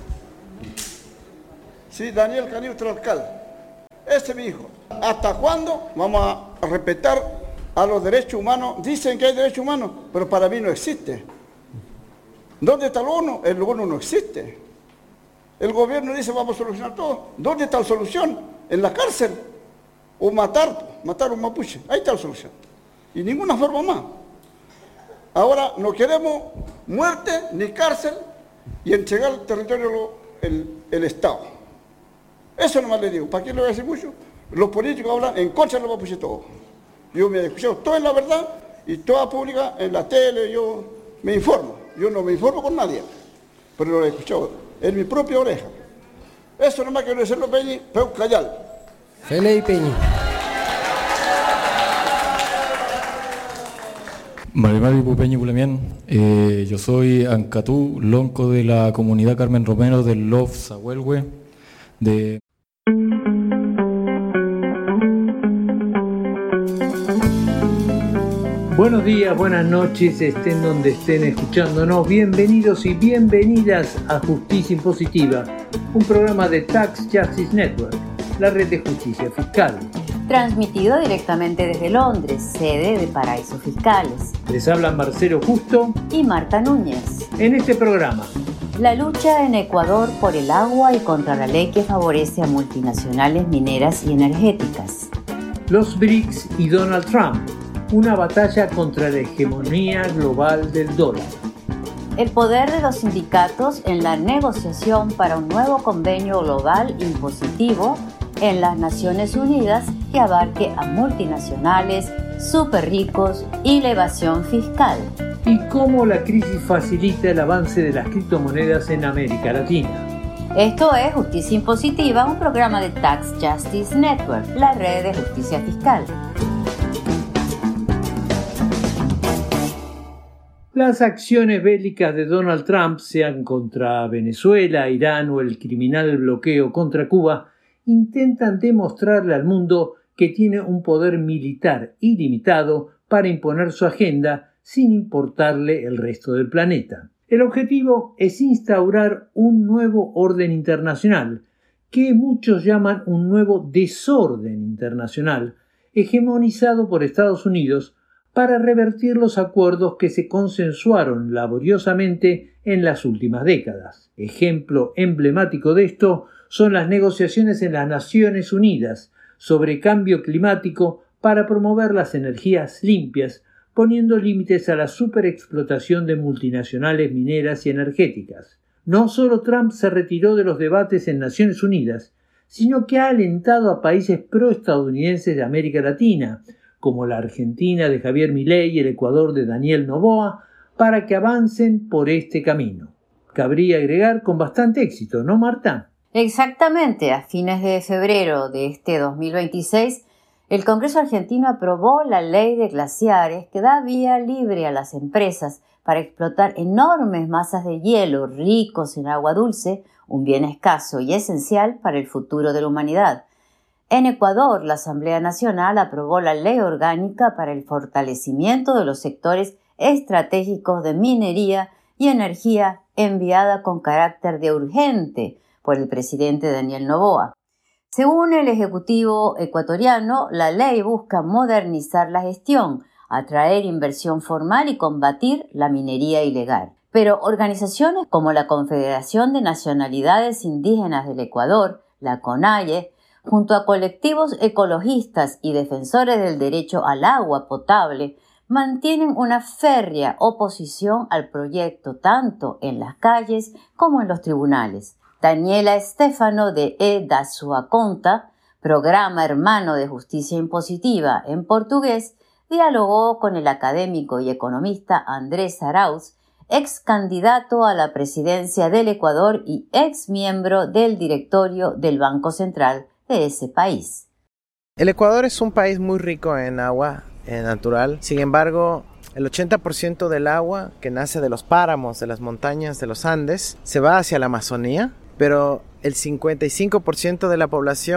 Sí, Daniel Canistro, alcalde. Ese es mi hijo. ¿Hasta cuándo vamos a respetar a los derechos humanos? Dicen que hay derechos humanos, pero para mí no existe. ¿Dónde está el ONU? El ONU no existe. El gobierno dice vamos a solucionar todo. ¿Dónde está la solución? En la cárcel. O matar, matar a un mapuche. Ahí está la solución. Y ninguna forma más. Ahora no queremos muerte ni cárcel y entregar el territorio el, el Estado. Eso nomás le digo. ¿Para qué le voy a decir mucho? Los políticos hablan en contra de los mapuches todos. Yo me he escuchado todo en la verdad y toda pública en la tele, yo me informo. Yo no me informo con nadie, pero lo he escuchado en mi propia oreja. Eso nomás quiero decirlo, Peñi, pero callar. Felipe Peñi. Marimari Pupeñi Pulemien, eh, yo soy Ancatú, lonco de la comunidad Carmen Romero del Lof Zahuelhue, de... Buenos días, buenas noches, estén donde estén escuchándonos. Bienvenidos y bienvenidas a Justicia Impositiva, un programa de Tax Justice Network, la red de justicia fiscal. Transmitido directamente desde Londres, sede de Paraísos Fiscales. Les hablan Marcelo Justo y Marta Núñez. En este programa, la lucha en Ecuador por el agua y contra la ley que favorece a multinacionales mineras y energéticas. Los B R I C S y Donald Trump, una batalla contra la hegemonía global del dólar. El poder de los sindicatos en la negociación para un nuevo convenio global impositivo en las Naciones Unidas que abarque a multinacionales, súper ricos y la evasión fiscal. Y cómo la crisis facilita el avance de las criptomonedas en América Latina. Esto es Justicia Impositiva, un programa de Tax Justice Network, la red de justicia fiscal. Las acciones bélicas de Donald Trump, sean contra Venezuela, Irán o el criminal bloqueo contra Cuba, intentan demostrarle al mundo que tiene un poder militar ilimitado para imponer su agenda sin importarle el resto del planeta. El objetivo es instaurar un nuevo orden internacional, que muchos llaman un nuevo desorden internacional, hegemonizado por Estados Unidos para revertir los acuerdos que se consensuaron laboriosamente en las últimas décadas. Ejemplo emblemático de esto son las negociaciones en las Naciones Unidas sobre cambio climático para promover las energías limpias, poniendo límites a la superexplotación de multinacionales mineras y energéticas. No solo Trump se retiró de los debates en Naciones Unidas, sino que ha alentado a países proestadounidenses de América Latina, como la Argentina de Javier Milei y el Ecuador de Daniel Noboa, para que avancen por este camino. Cabría agregar con bastante éxito, ¿no, Marta? Exactamente, a fines de febrero de este dos mil veintiséis, el Congreso argentino aprobó la ley de glaciares que da vía libre a las empresas para explotar enormes masas de hielo ricos en agua dulce, un bien escaso y esencial para el futuro de la humanidad. En Ecuador, la Asamblea Nacional aprobó la Ley Orgánica para el fortalecimiento de los sectores estratégicos de minería y energía, enviada con carácter de urgente por el presidente Daniel Noboa. Según el Ejecutivo ecuatoriano, la ley busca modernizar la gestión, atraer inversión formal y combatir la minería ilegal. Pero organizaciones como la Confederación de Nacionalidades Indígenas del Ecuador, la CONAIE, junto a colectivos ecologistas y defensores del derecho al agua potable, mantienen una férrea oposición al proyecto tanto en las calles como en los tribunales. Daniela Estefano de E da Sua Conta, programa hermano de Justicia Impositiva en portugués, dialogó con el académico y economista Andrés Arauz, ex candidato a la presidencia del Ecuador y ex miembro del directorio del Banco Central de ese país. El Ecuador es un país muy rico en agua eh, natural. Sin embargo, el ochenta por ciento del agua que nace de los páramos, de las montañas, de los Andes, se va hacia la Amazonía, pero el cincuenta y cinco por ciento de la población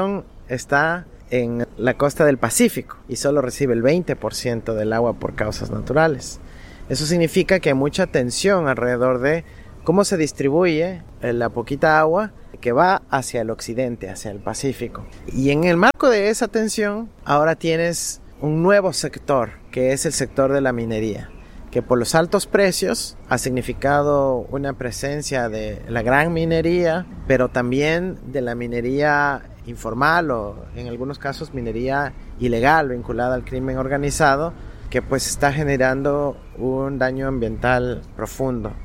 está en la costa del Pacífico y solo recibe el veinte por ciento del agua por causas naturales. Eso significa que hay mucha tensión alrededor de cómo se distribuye la poquita agua que va hacia el occidente, hacia el Pacífico. Y en el marco de esa tensión, ahora tienes un nuevo sector, que es el sector de la minería, que por los altos precios ha significado una presencia de la gran minería, pero también de la minería informal o en algunos casos minería ilegal vinculada al crimen organizado, que pues está generando un daño ambiental profundo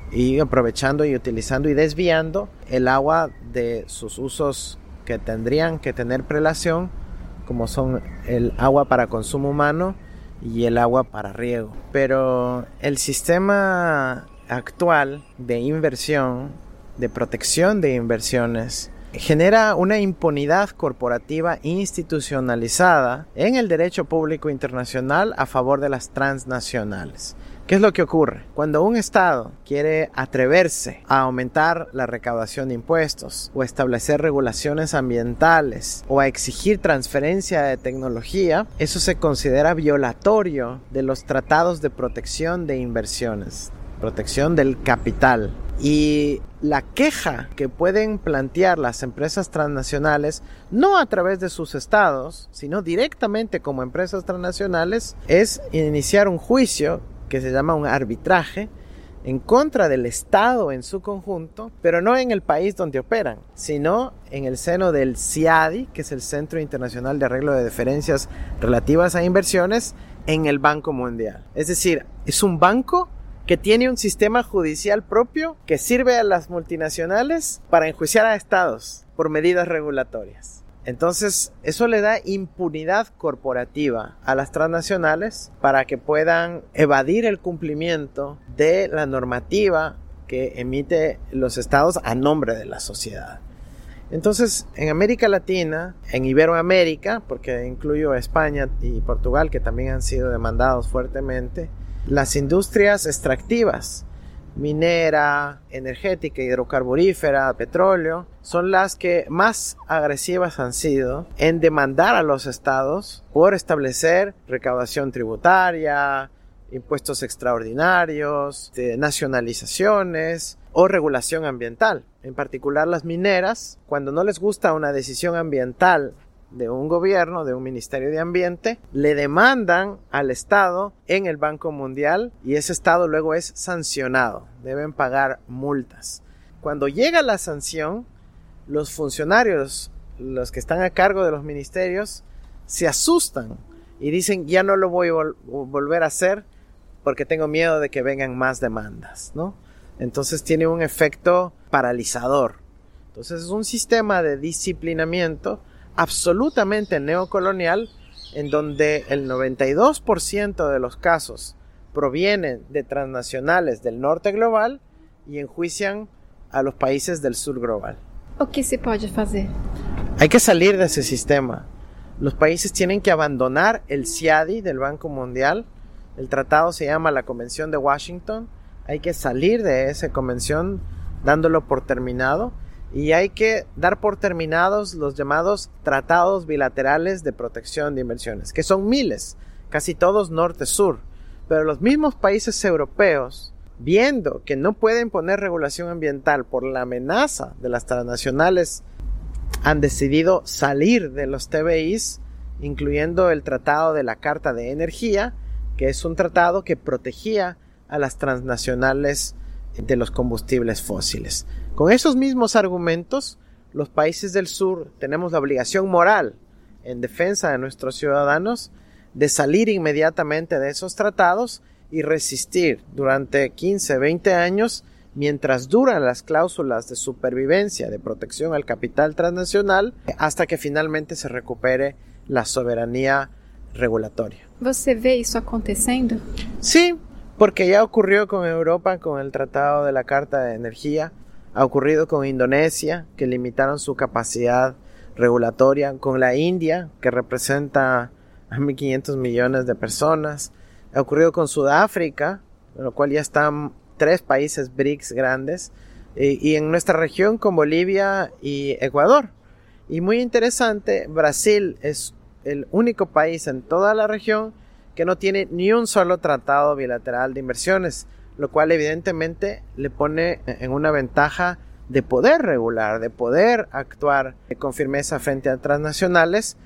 y aprovechando y utilizando y desviando el agua de sus usos que tendrían que tener prelación, como son el agua para consumo humano y el agua para riego. Pero el sistema actual de inversión, de protección de inversiones, genera una impunidad corporativa institucionalizada en el derecho público internacional a favor de las transnacionales. ¿Qué es lo que ocurre? Cuando un Estado quiere atreverse a aumentar la recaudación de impuestos o establecer regulaciones ambientales o a exigir transferencia de tecnología, eso se considera violatorio de los tratados de protección de inversiones, protección del capital. Y la queja que pueden plantear las empresas transnacionales, no a través de sus estados, sino directamente como empresas transnacionales, es iniciar un juicio que se llama un arbitraje en contra del Estado en su conjunto, pero no en el país donde operan, sino en el seno del C I A D I, que es el Centro Internacional de Arreglo de Diferencias Relativas a Inversiones, en el Banco Mundial. Es decir, es un banco que tiene un sistema judicial propio que sirve a las multinacionales para enjuiciar a estados por medidas regulatorias. Entonces, eso le da impunidad corporativa a las transnacionales para que puedan evadir el cumplimiento de la normativa que emite los estados a nombre de la sociedad. Entonces, en América Latina, en Iberoamérica, porque incluyo a España y Portugal, que también han sido demandados fuertemente, las industrias extractivas, minera, energética, hidrocarburífera, petróleo, son las que más agresivas han sido en demandar a los estados por establecer recaudación tributaria, impuestos extraordinarios, nacionalizaciones o regulación ambiental. En particular las mineras, cuando no les gusta una decisión ambiental de un gobierno, de un ministerio de ambiente, le demandan al Estado en el Banco Mundial y ese Estado luego es sancionado, deben pagar multas. Cuando llega la sanción, los funcionarios, los que están a cargo de los ministerios, se asustan y dicen ya no lo voy a vol- volver a hacer porque tengo miedo de que vengan más demandas, ¿no? Entonces tiene un efecto paralizador. Entonces es un sistema de disciplinamiento absolutamente neocolonial, en donde el noventa y dos por ciento de los casos provienen de transnacionales del norte global y enjuician a los países del sur global. O que se puede hacer? Hay que salir de ese sistema. Los países tienen que abandonar el C I A D I del Banco Mundial. El tratado se llama la Convención de Washington. Hay que salir de esa convención dándolo por terminado. Y hay que dar por terminados los llamados tratados bilaterales de protección de inversiones, que son miles, casi todos norte-sur. Pero los mismos países europeos, viendo que no pueden poner regulación ambiental por la amenaza de las transnacionales, han decidido salir de los T B Is, incluyendo el Tratado de la Carta de Energía, que es un tratado que protegía a las transnacionales de los combustibles fósiles. Con esos mismos argumentos, los países del sur tenemos la obligación moral en defensa de nuestros ciudadanos de salir inmediatamente de esos tratados y resistir durante quince, veinte años mientras duran las cláusulas de supervivencia de protección al capital transnacional hasta que finalmente se recupere la soberanía regulatoria. ¿Você ve eso acontecendo? Sí, porque ya ocurrió con Europa con el Tratado de la Carta de Energía, ha ocurrido con Indonesia, que limitaron su capacidad regulatoria, con la India, que representa a mil quinientos millones de personas, ha ocurrido con Sudáfrica, en lo cual ya están tres países B R I C S grandes, y, y en nuestra región con Bolivia y Ecuador. Y muy interesante, Brasil es el único país en toda la región que no tiene ni un solo tratado bilateral de inversiones, lo cual evidentemente le pone en una ventaja de poder regular, de poder actuar con firmeza frente a transnacionales,